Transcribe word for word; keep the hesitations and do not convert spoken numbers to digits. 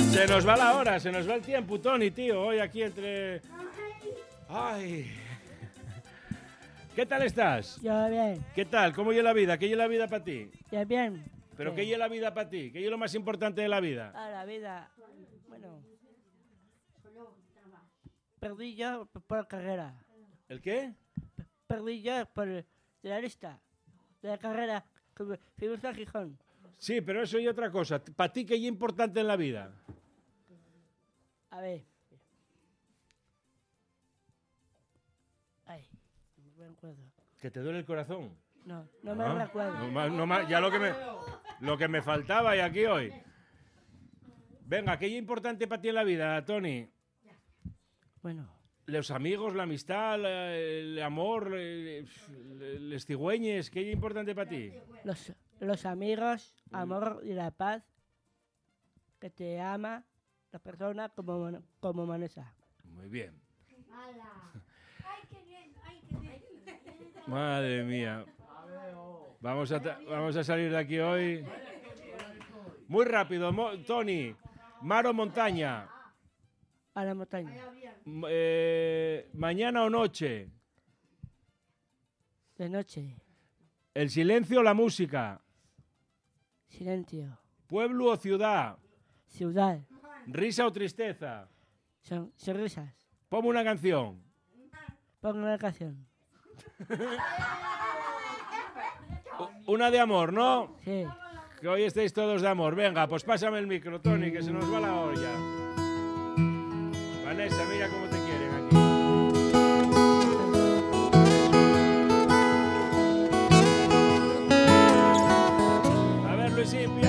Se nos va la hora, se nos va el tiempo, Toni, tío. Hoy aquí entre... Ay... ¿Qué tal estás? Yo bien. ¿Qué tal? ¿Cómo es la vida? ¿Qué es la vida para ti? Yo bien. ¿Pero qué es la vida para ti? ¿Qué es lo más importante de la vida? Ah, la vida. Bueno. Perdí yo por la carrera. ¿El qué? Perdí yo por de la lista de la carrera que fuimos a Gijón. Sí, pero eso y otra cosa. ¿Para ti qué es importante en la vida? A ver. Ay, no me acuerdo. ¿Que te duele el corazón? No, no me Ah, recuerdo. no ma- no ma- ya lo que me lo que me faltaba y aquí hoy. Venga, ¿qué es importante para ti en la vida, Toni? Bueno, Los amigos, la amistad, la- el amor, eh, les cigüeñes, ¿qué es importante para ti? los, los amigos, amor y la paz que te ama la persona como, Mon- como Vanessa. Muy bien. Madre mía. Vamos a, ta- vamos a salir de aquí hoy. Muy rápido, Mo- Toni. Mar o montaña. A la montaña. M- eh, mañana o noche. De noche. El silencio o la música. Silencio. Pueblo o ciudad. Ciudad. Risa o tristeza. Son, sonrisas. Ponme una canción. Pongo una canción. U- Una de amor, ¿no? Sí. Que hoy estáis todos de amor. Venga, pues pásame el micro, Toni, que se nos va la olla. Vanessa, mira cómo te quieren aquí. A ver, Luisín,